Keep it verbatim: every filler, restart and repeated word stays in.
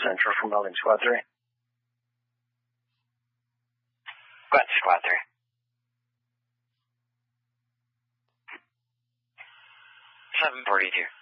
Central from Building Squad three. Go ahead, Squad three. seven forty-two.